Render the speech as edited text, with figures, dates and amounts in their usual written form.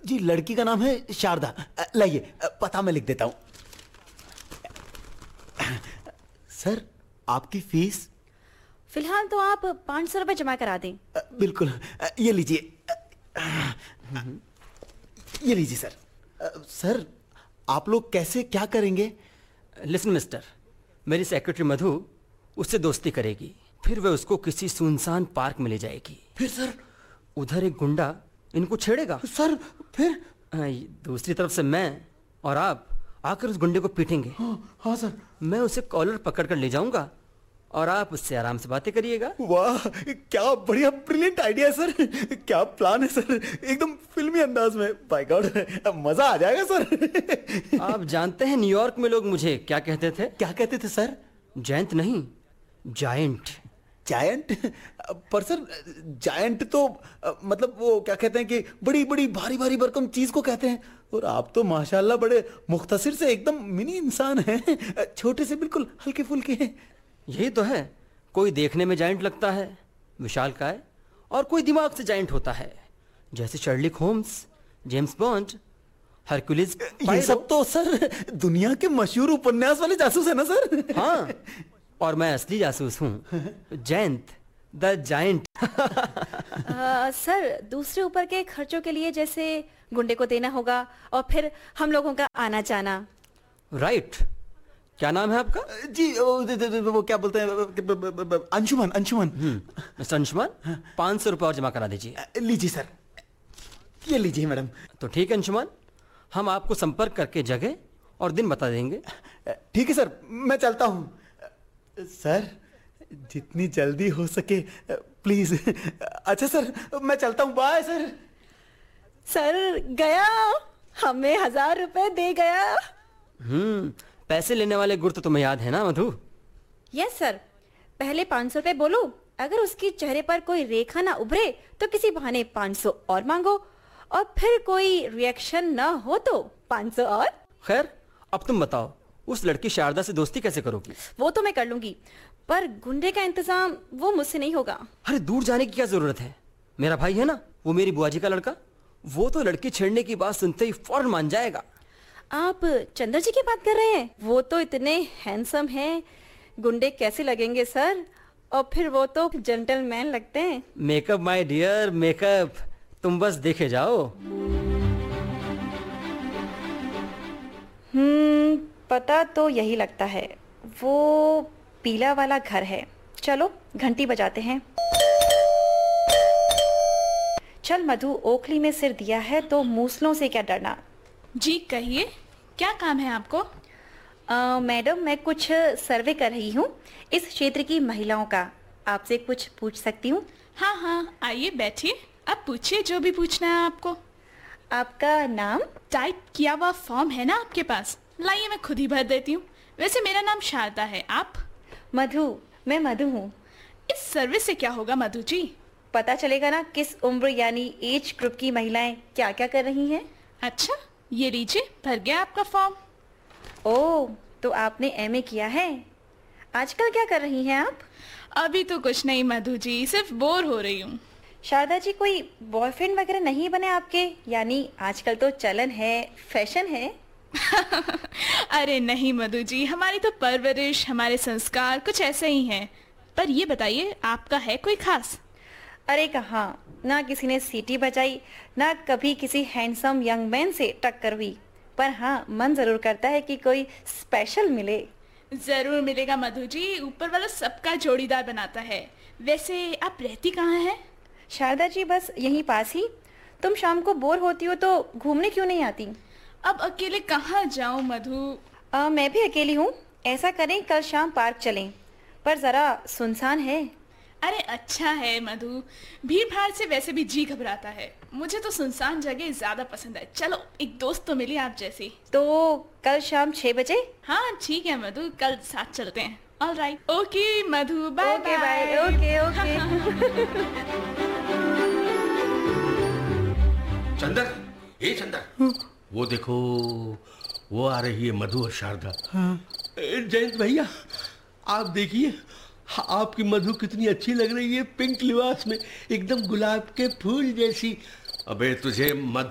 जी लड़की का नाम है शारदा। लाइए पता मैं लिख देता हूँ। सर आपकी फीस? फिलहाल तो आप 500 रुपए जमा करा दें। बिल्कुल, ये लीजिए। ये लीजिए सर। सर आप लोग कैसे क्या करेंगे? लिसन मिस्टर, मेरी सेक्रेटरी मधु उससे दोस्ती करेगी, फिर वह उसको किसी सुनसान पार्क में ले जाएगी। फिर सर? उधर एक गुंडा इनको छेड़ेगा। सर फिर? दूसरी तरफ से मैं और आप आकर उस गुंडे को पीटेंगे। हाँ सर। मैं उसे कॉलर पकड़ कर ले जाऊंगा और आप उससे आराम से बातें करिएगा। वाह क्या बढ़िया, ब्रिलियंट आइडिया है सर। क्या प्लान है सर, एकदम फिल्मी अंदाज में। बाय गॉड, मजा आ जाएगा सर। आप जानते हैं न्यूयॉर्क में लोग मुझे क्या कहते थे? क्या कहते थे सर? जयंत नहीं, जायंट। जायंट? पर सर जायंट तो मतलब वो क्या कहते हैं कि बड़ी बड़ी भारी भारी भरकम चीज को कहते हैं, और आप तो माशाल्लाह बड़े मुख्तसर से एकदम मिनी इंसान हैं, छोटे से बिल्कुल हल्के फुल्के हैं। यही तो है, कोई देखने में जायंट लगता है विशालकाय, और कोई दिमाग से जायंट होता है, जैसे शर्लिक होम्स, जेम्स बॉन्ड, हरकुलिस। ये सब तो सर दुनिया के मशहूर उपन्यास वाले जासूस है ना सर? हाँ, और मैं असली जासूस हूँ, जयंत द जायंट। सर दूसरे ऊपर के खर्चों के लिए जैसे गुंडे को देना होगा और फिर हम लोगों का आना जाना। राइट। क्या नाम है आपका? जी वो क्या बोलते हैं, अंशुमन। अंशुमन। मिस्टर अंशुमन, 500 रुपये और जमा करा दीजिए। लीजिए सर, ये लीजिए मैडम। तो ठीक है अंशुमन, हम आपको संपर्क करके जगह और दिन बता देंगे। ठीक है सर, मैं चलता हूँ। सर जितनी जल्दी हो सके प्लीज। अच्छा सर मैं चलता हूँ, बाय सर। सर गया, हमें 1000 रुपए दे गया। पैसे लेने वाले गुर तो तुम्हें याद है ना मधु? Yes sir. पहले 500 रुपए बोलो, अगर उसके चेहरे पर कोई रेखा ना उभरे तो किसी बहाने 500 और मांगो, और फिर कोई रिएक्शन ना हो तो 500 और। खैर अब तुम बताओ, उस लड़की शारदा से दोस्ती कैसे करोगी? वो तो मैं कर लूंगी, पर गुंडे का इंतजाम वो मुझसे नहीं होगा। अरे दूर जाने की क्या जरूरत है, मेरा भाई है ना, वो मेरी बुआ जी का लड़का, वो तो लड़की छेड़ने की बात सुनते ही फौरन मान जाएगा। आप चंद्र जी की बात कर रहे हैं? वो तो इतने हैंडसम हैं, गुंडे कैसे लगेंगे सर? और फिर वो तो जेंटलमैन लगते हैं। मेकअप माय डियर, मेकअप, तुम बस देखे जाओ। पता तो यही लगता है, वो पीला वाला घर है। चलो घंटी बजाते हैं। चल मधु, ओखली में सिर दिया है तो मूसलों से क्या डरना। जी कहिए, क्या काम है आपको? मैडम मैं कुछ सर्वे कर रही हूँ इस क्षेत्र की महिलाओं का, आपसे कुछ पूछ सकती हूँ? हाँ हाँ आइए बैठिए, अब पूछिए जो भी पूछना है आपको। आपका नाम? टाइप किया हुआ फॉर्म है ना आपके पास? लाइए मैं खुद ही भर देती हूँ। वैसे मेरा नाम शारदा है, आप? मधु, मैं मधु हूँ। इस सर्विस से क्या होगा मधु जी? पता चलेगा ना किस उम्र यानी एज ग्रुप की महिलाएं क्या क्या कर रही हैं। अच्छा, ये लीजिए, भर गया आपका फॉर्म। ओह, तो आपने एमए किया है। आजकल क्या कर रही हैं आप? अभी तो कुछ नहीं मधु जी, सिर्फ बोर हो रही हूँ। शारदा जी कोई बॉयफ्रेंड वगैरह नहीं बने आपके? यानी आजकल तो चलन है, फैशन है। अरे नहीं मधु जी, हमारी तो परवरिश, हमारे संस्कार कुछ ऐसे ही हैं। पर ये बताइए, आपका है कोई खास? अरे कहाँ, ना किसी ने सीटी बजाई, ना कभी किसी हैंडसम यंग मैन से टक्कर हुई, पर हाँ मन जरूर करता है कि कोई स्पेशल मिले। जरूर मिलेगा मधु जी, ऊपर वाला सबका जोड़ीदार बनाता है। वैसे आप रहती कहाँ हैं? शारदा जी बस यहीं पास ही। तुम शाम को बोर होती हो तो घूमने क्यों नहीं आती? अब अकेले कहाँ जाऊँ मधु? मैं भी अकेली हूँ। ऐसा करें कल शाम पार्क चलें, पर जरा सुनसान है। अरे अच्छा है मधु, भीड़ भाड़ से वैसे भी जी घबराता है। मुझे तो सुनसान जगह ज्यादा पसंद है। चलो एक दोस्त तो मिली आप जैसी। तो कल शाम 6 बजे? हाँ ठीक है मधु, कल साथ चलते हैं। ऑल राइट, ओके मधु, bye bye. Okay okay. Chandar, ए चंदर, वो देखो, वो आ रही है मधु और शारदा। जयंत भैया आप देखिए, आपकी मधु कितनी अच्छी लग रही है पिंक लिबास में, एकदम गुलाब के फूल जैसी। अबे तुझे मधु